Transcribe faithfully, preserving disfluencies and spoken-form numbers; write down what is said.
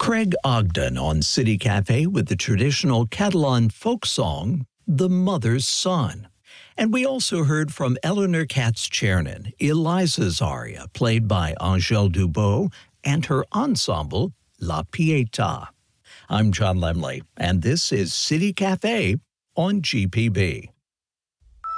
Craig Ogden on City Cafe with the traditional Catalan folk song, The Mother's Son. And we also heard from Eleanor Katz-Chernin, Eliza's aria, played by Angèle Dubot, and her ensemble, La Pietà. I'm John Lemley, and this is City Cafe on G P B.